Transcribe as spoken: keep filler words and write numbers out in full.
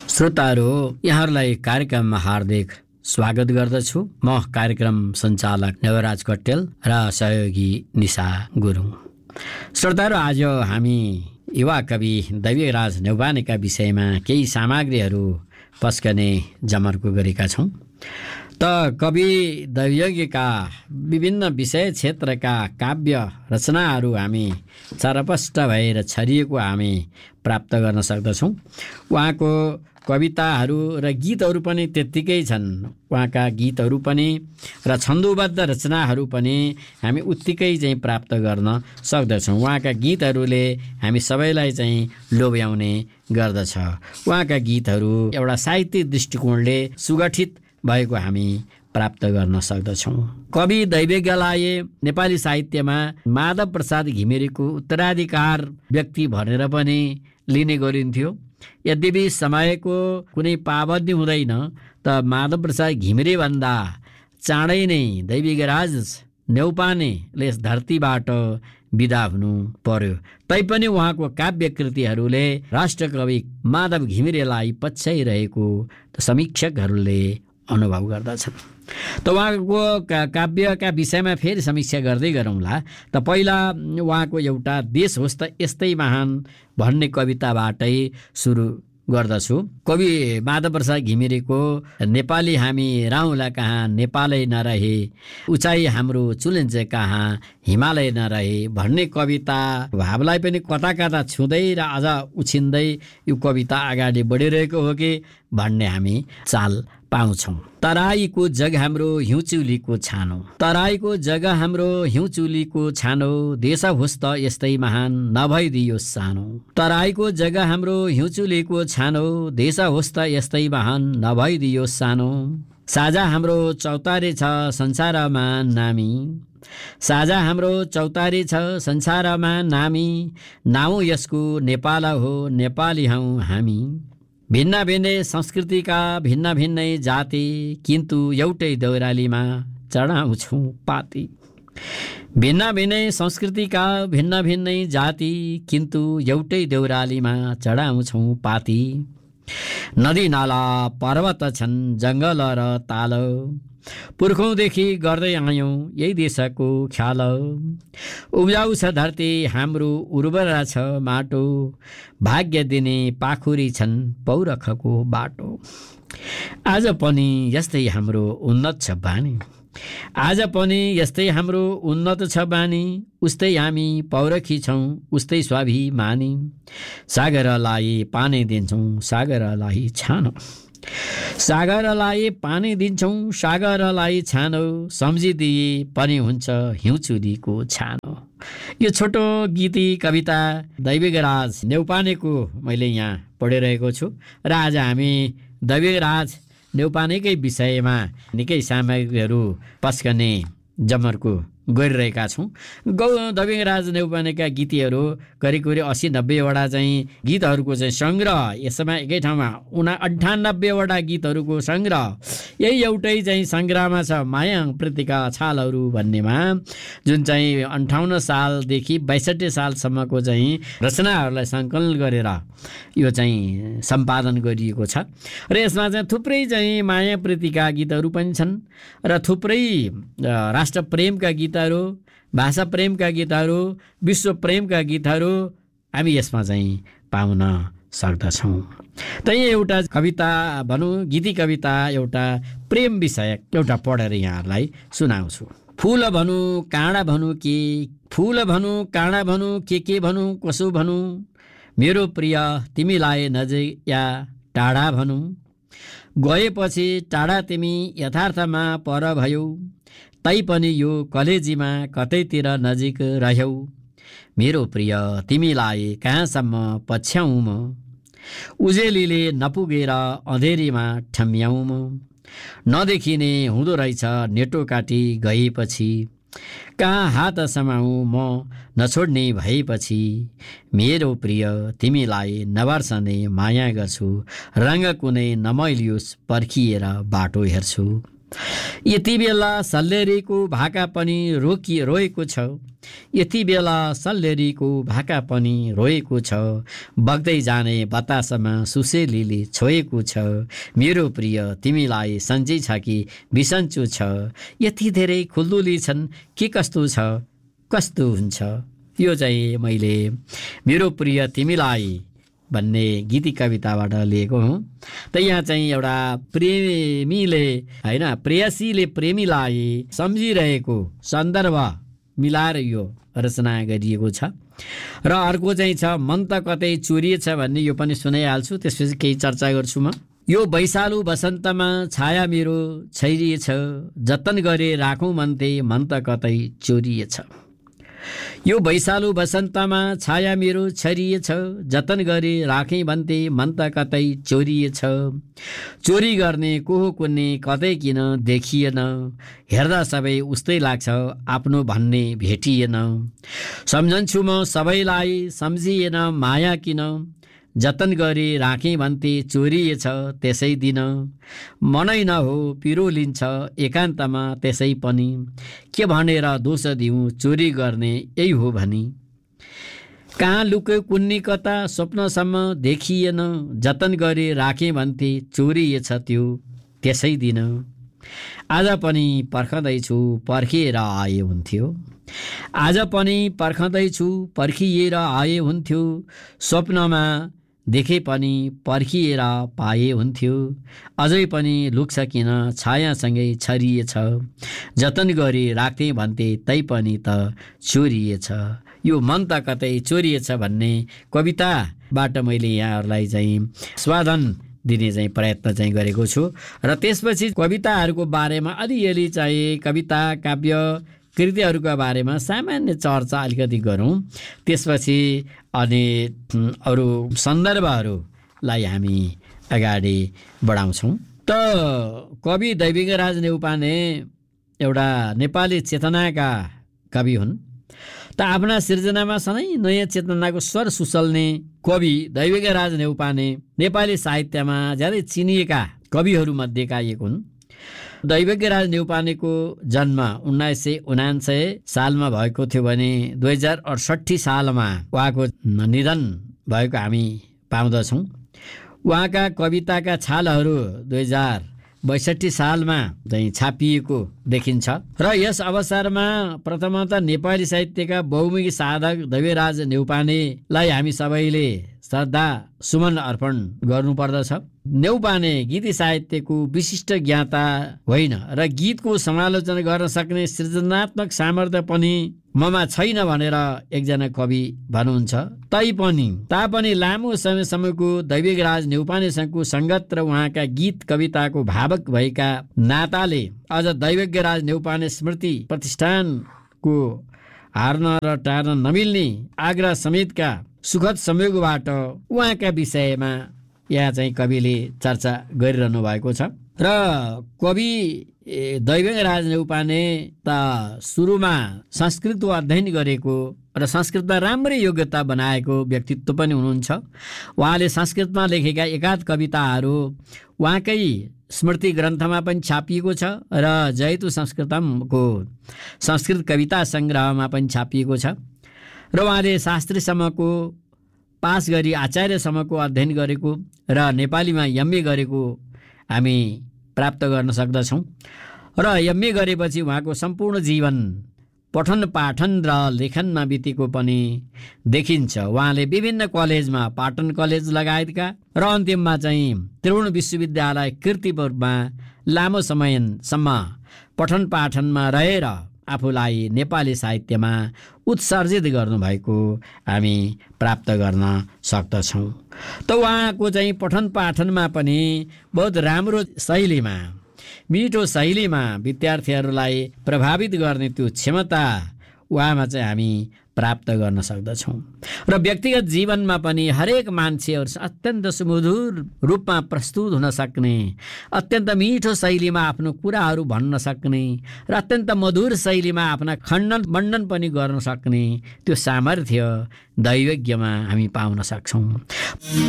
श्रोताहरू, यहाँहरूलाई कार्यक्रममा हार्दिक स्वागत गर्दछु। म कार्यक्रम सञ्चालक नवराज कट्टेल र सहयोगी निशा गुरुङ। श्रोताहरू, आज हामी युवा कवि दैविकराज नेउपानेका विषयमा केही सामग्रीहरू पस्कने जमर्को गरेका छौँ। त कवि दैवज्ञका विभिन्न विषय क्षेत्रका काव्य रचनाहरू हामी चरपष्ट भएर छरिएको हामी प्राप्त गर्न सक्दछौँ। उहाँको कविताहरू र गीतहरू पनि त्यत्तिकै छन्। उहाँका गीतहरू पनि र छन्दोबद्ध रचनाहरू पनि हामी उत्तिकै चाहिँ प्राप्त गर्न सक्दछौँ। उहाँका गीतहरूले हामी सबैलाई चाहिँ लोभ्याउने गर्दछ। उहाँका गीतहरू एउटा साहित्यिक दृष्टिकोणले सुगठित भएको हामी प्राप्त गर्न सक्दछौँ। कवि दैवज्ञलाई नेपाली साहित्यमा माधव प्रसाद घिमिरेको उत्तराधिकार व्यक्ति भनेर पनि लिने गरिन्थ्यो। यद्यपि समयको कुनै पाबन्दी हुँदैन, त माधव प्रसाद घिमिरे भन्दा चाँडै नै दैविकराज नेउपानेले यस धरतीबाट विदा हुनु पर्यो। तैपनि उहाँको काव्य कृतिहरूले राष्ट्रकवि माधव घिमिरेलाई पछ्याइरहेको समीक्षकहरूले अनुभव गर्दछन्। त उहाँको काव्यका विषयमा फेरि समीक्षा गर्दै गरौँला। त पहिला उहाँको एउटा देश होस् त यस्तै महान भन्ने कविताबाटै सुरु गर्दछु। कवि माधव प्रसाद घिमिरेको नेपाली हामी राहुला कहाँ नेपालै नरहे, उचाइ हाम्रो चुलिन्छ कहाँ हिमालय नरहे भन्ने कविता भावलाई पनि कता कता छुँदै र अझ उछिन्दै यो कविता अगाडि बढिरहेको हो कि भन्ने हामी चाल पाउँछौँ। तराईको जग हाम्रो हिउँचुलीको छानो, तराईको जग हाम्रो हिउँचुलीको छानो, देश होस् त यस्तै महान नभइदियो सानो। तराईको जग हाम्रो हिउँचुलीको छानो, देश होस् त यस्तै महान नभइदियो सानो। साझा हाम्रो चौतारी छ संसारमा नामी, साझा हाम्रो चौतारी छ संसारमा नामी, नाउँ यसको नेपाल हो नेपाली हौँ हामी। भिन्न भिन्नै संस्कृतिका भिन्न भिन्नै जाति, किन्तु एउटै देउरालीमा चढाउँछौँ पाती। भिन्न भिन्नै संस्कृतिका भिन्न भिन्नै जाति, किन्तु एउटै देउरालीमा चढाउँछौँ पाती। नदी नाला पर्वत छन् जङ्गल र ताल, पुर्खौँदेखि गर्दै आयौँ यही देशको ख्याल। उब्जाउ छ धरती हाम्रो उर्वर छ माटो, भाग्य दिने पाखुरी छन् पौरखको बाटो। आज पनि यस्तै हाम्रो उन्नत छ बानी, आज पनि यस्तै हाम्रो उन्नत छ बानी, उस्तै हामी पौरखी छौँ उस्तै स्वाभिमानी। सागरलाई पानी दिन्छौँ सागरलाई छानो, सागरलाई पानी दिन्छौँ सागरलाई छानो, सम्झिदिए पनि हुन्छ हिउँचुलीको छानो। यो छोटो गीती कविता दैविकराज नेउपानेको मैले यहाँ पढिरहेको छु र आज हामी दैविकराज नेउपानेकै विषयमा निकै सामग्रीहरू पस्कने जमर्को गरिरहेका छौँ। गौ दैविकराज नेउपानेका गीतीहरू करिब करिब अस्सी नब्बेवटा चाहिँ गीतहरूको चाहिँ सङ्ग्रह, यसमा एकै ठाउँमा उना अन्ठानब्बेवटा गीतहरूको सङ्ग्रह यही एउटै चाहिँ सङ्ग्रहमा छ। माया प्रतिका छालहरू भन्नेमा जुन चाहिँ अन्ठाउन्न सालदेखि बैसठी सालसम्मको चाहिँ रचनाहरूलाई सङ्कलन गरेर यो चाहिँ सम्पादन गरिएको छ र यसमा चाहिँ थुप्रै चाहिँ माया प्रतिका गीतहरू पनि छन् र थुप्रै राष्ट्र प्रेमका गीत, भाषा प्रेमका गीतहरू, विश्व प्रेमका गीतहरू हामी यसमा चाहिँ पाउन सक्दछौँ। त यहाँ एउटा कविता भनौँ, गीती कविता एउटा प्रेम विषयक एउटा पढेर यहाँहरूलाई सुनाउँछु। फुल भनौँ काँडा भनौँ के, फुल भनौँ काँडा भनौँ के के भनौँ कसो भनौँ, मेरो प्रिय तिमीलाई नजिक या टाढा भनौँ, गएपछि टाढा तिमी यथार्थमा पर भयौ, तैपनि यो कलेजीमा कतैतिर नजिक रह्यौ, मेरो प्रिय तिमीलाई कहाँसम्म पछ्याउँ म, उजेलीले नपुगेर अँधेरीमा ठम्याउँ म, नदेखिने हुँदो रहेछ नेटो काटी गएपछि, कहाँ हात समाउँ म नछोड्ने भएपछि, मेरो प्रिय तिमीलाई नबर्सने माया गर्छु, रङ्ग कुनै नमैलियोस् पर्खिएर बाटो हेर्छु, यति बेला सल्लेरीको भाका पनि रोकि रोएको छ, यति बेला सल्लेरीको भाका पनि रोएको छ, बग्दै जाने बतासमा सुसेलीले छोएको छ, मेरो प्रिय तिमीलाई सन्चै छ कि बिसन्चो छ, यति धेरै खुल्दुली छन् के कस्तो छ कस्तो हुन्छ। यो चाहिँ मैले मेरो प्रिय तिमीलाई भन्ने गीती कविताबाट लिएको हुँ। त यहाँ चाहिँ एउटा प्रेमीले होइन प्रेयसीले प्रेमीलाई सम्झिरहेको सन्दर्भ मिलाएर यो रचना गरिएको छ। र अर्को चाहिँ छ मन त कतै चोरिएछ भन्ने, यो पनि सुनाइहाल्छु, त्यसपछि केही चर्चा गर्छु म। यो वैशालु वसन्तमा छाया मेरो छैरिएछ, जतन गरे राखौँ भन्थे मन त कतै चोरिएछ। यो वैशालु वसन्तमा छाया मेरो छरिएछ, जतन गरे राखेँ भन्थे मन त कतै चोरिएछ। चोरी गर्ने को हो कुन्ने कतै किन देखिएन, हेर्दा सबै उस्तै लाग्छ आफ्नो भन्ने भेटिएन। सम्झन्छु म सबैलाई सम्झिएन माया किन, जतन गरी राखेँ भन्थे चोरिएछ त्यसै दिन। मनै नहो पिरो लिन्छ एकान्तमा त्यसै पनि, के भनेर दोष दिउँ चोरी गर्ने यही हो भनी। कहाँ लुक्यो कुन्नी कता स्वप्नसम्म देखिएन, जतन गरी राखेँ भन्थे चोरिएछ त्यो त्यसै दिन। आज पनि पर्खँदैछु पर्खिएर आए हुन्थ्यो, आज पनि पर्खँदैछु पर्खिएर आए हुन्थ्यो, स्वप्नमा देखे पनि पर्खिएर पाए हुन्थ्यो। अझै पनि लुक्छ किन छायासँगै छरिएछ, जतन गरी राख्थे भन्थे तै पनि त चोरिएछ। यो मन त कतै चोरिएछ भन्ने कविताबाट मैले यहाँहरूलाई चाहिँ स्वादन दिने चाहिँ प्रयत्न चाहिँ गरेको छु। र त्यसपछि कविताहरूको बारेमा अलिअलि चाहिँ कविता काव्य कृतिहरूका बारेमा सामान्य चर्चा अलिकति गरौँ, त्यसपछि अनि अरू सन्दर्भहरूलाई हामी अगाडि बढाउँछौँ। त कवि दैविकराज नेउपाने एउटा नेपाली चेतनाका कवि हुन्। त आफ्ना सिर्जनामा सधैँ नयाँ चेतनाको स्वर सुसल्ने कवि दैविकराज नेउपाने नेपाली साहित्यमा ज्यादै चिनिएका कविहरूमध्येका एक हुन्। दैविकराज नेउपानेको जन्म उन्नाइस सय उनान्सय सालमा भएको थियो भने दुई हजार अडसट्ठी सालमा उहाँको निधन भएको हामी पाउँदछौँ। उहाँका कविताका छालहरू दुई हजार बैसठी सालमा चाहिँ छापिएको देखिन्छ। र यस अवसरमा प्रथमतः नेपाली साहित्यका बहुमुखी साधक दैविकराज नेउपानेलाई हामी सबैले श्रद्धा सुमन अर्पण गर्नुपर्दछ। नेउपाने गीत साहित्यको विशिष्ट ज्ञाता होइन र गीतको समालोचना गर्न सक्ने सृजनात्मक सामर्थ्य पनि ममा छैन भनेर एकजना कवि भन्नुहुन्छ। तैपनि तापनि लामो समयसम्मको दैविकराज नेउपानेसँगको सङ्गत र उहाँका गीत कविताको भावक भएका नाताले अझ दैविकराज नेउपाने स्मृति प्रतिष्ठानको हार्न र टार्न नमिल्ने आग्रह समेतका सुखद संयोगबाट उहाँका विषयमा यहाँ चाहिँ कविले चर्चा गरिरहनु भएको छ। र कवि दैविकराज नेउपाने त सुरुमा संस्कृतको अध्ययन गरेको र संस्कृतमा राम्रै योग्यता बनाएको व्यक्तित्व पनि हुनुहुन्छ। उहाँले संस्कृतमा लेखेका एकाध कविताहरू उहाँकै स्मृति ग्रन्थमा पनि छापिएको छ र जयतु संस्कृतमको संस्कृत कविता सङ्ग्रहमा पनि छापिएको छ। र उहाँले शास्त्रीसम्मको पास गरी आचार्यसम्मको अध्ययन गरेको र नेपालीमा एमए गरेको हामी प्राप्त गर्न सक्दछौँ। र एमए गरेपछि उहाँको सम्पूर्ण जीवन पठन पाठन र लेखनमा बितेको पनि देखिन्छ। उहाँले विभिन्न कलेजमा पाटन कलेज लगायतका र अन्तिममा चाहिँ त्रिभुवन विश्वविद्यालय कीर्तिपुरमा लामो समयसम्म पठन पाठनमा रहेर आफूलाई नेपाली साहित्यमा उत्सर्जित गर्नुभएको हामी प्राप्त गर्न सक्दछौँ। त उहाँको चाहिँ पठन पाठनमा पनि बहुत राम्रो शैलीमा मिठो शैलीमा विद्यार्थीहरूलाई प्रभावित गर्ने त्यो क्षमता उहाँमा चाहिँ हामी प्राप्त गर्न सक्दछौँ। र व्यक्तिगत जीवनमा पनि हरेक मान्छेहरू अत्यन्त सुमधुर रूपमा प्रस्तुत हुन सक्ने, अत्यन्त मिठो शैलीमा आफ्नो कुराहरू भन्न सक्ने र अत्यन्त मधुर शैलीमा आफ्ना खण्डन मण्डन पनि गर्न सक्ने त्यो सामर्थ्य दैवज्ञमा हामी पाउन सक्छौँ।